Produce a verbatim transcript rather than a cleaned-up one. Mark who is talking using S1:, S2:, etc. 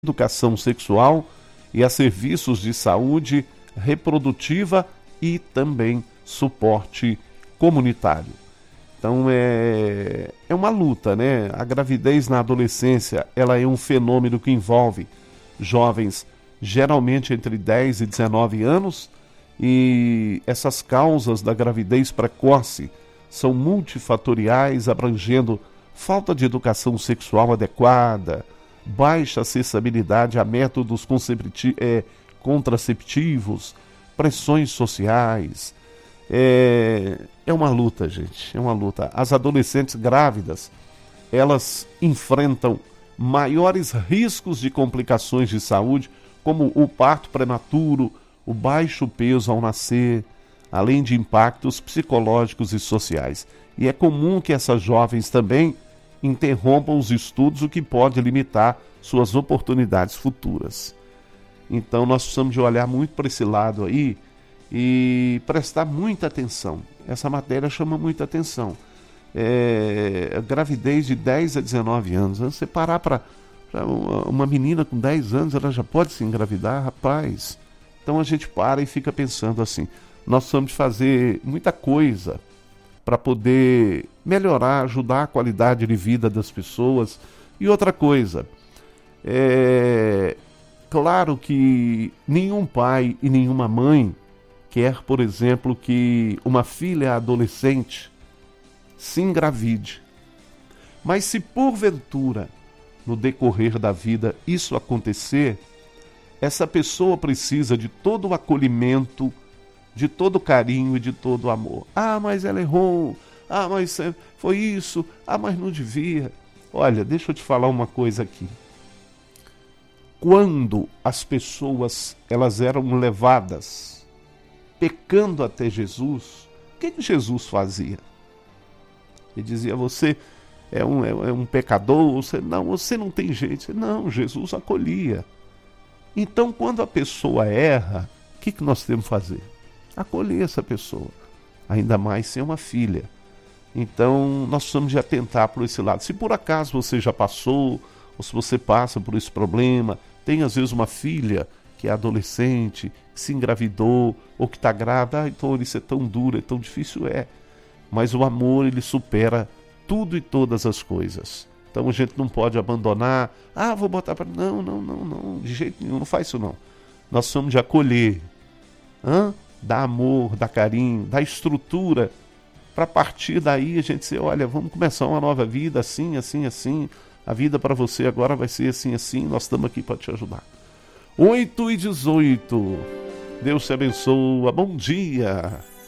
S1: educação sexual e a serviços de saúde reprodutiva e também suporte comunitário. Então é, é uma luta, né? A gravidez na adolescência, ela é um fenômeno que envolve jovens geralmente entre dez e dezenove anos, e essas causas da gravidez precoce são multifatoriais, abrangendo falta de educação sexual adequada, baixa acessibilidade a métodos é, contraceptivos, pressões sociais. É, é uma luta, gente, é uma luta. As adolescentes grávidas, elas enfrentam maiores riscos de complicações de saúde, como o parto prematuro, o baixo peso ao nascer, além de impactos psicológicos e sociais. E é comum que essas jovens também interrompam os estudos, o que pode limitar suas oportunidades futuras. Então nós precisamos de olhar muito para esse lado aí e prestar muita atenção. Essa matéria chama muita atenção. É, a gravidez de dez a dezenove anos. Você parar para uma menina com dez anos, ela já pode se engravidar, rapaz. Então a gente para e fica pensando assim, nós precisamos fazer muita coisa para poder melhorar, ajudar a qualidade de vida das pessoas. E outra coisa, é claro que nenhum pai e nenhuma mãe quer, por exemplo, que uma filha adolescente se engravide. Mas se porventura, no decorrer da vida, isso acontecer, essa pessoa precisa de todo o acolhimento, de todo o carinho e de todo o amor. Ah, mas ela errou. Ah, mas foi isso. Ah, mas não devia. Olha, deixa eu te falar uma coisa aqui. Quando as pessoas elas eram levadas pecando até Jesus, o que, que Jesus fazia? Ele dizia, você é um, é um pecador, você não, você não tem jeito. Não, Jesus acolhia. Então, quando a pessoa erra, o que, que nós temos que fazer? Acolher essa pessoa, ainda mais se é uma filha. Então nós precisamos de atentar por esse lado. Se por acaso você já passou, ou se você passa por esse problema, tem às vezes uma filha que é adolescente, que se engravidou, ou que está grávida, ah, então isso é tão duro, é tão difícil, é. Mas o amor, ele supera tudo e todas as coisas. Então a gente não pode abandonar, ah, vou botar para... Não, não, não, não, de jeito nenhum, não faz isso não. Nós precisamos de acolher, hã? Dar amor, dar carinho, dar estrutura, para partir daí a gente dizer, olha, vamos começar uma nova vida, assim, assim, assim, a vida para você agora vai ser assim, assim, nós estamos aqui para te ajudar. oito e dezoito, Deus te abençoe, bom dia.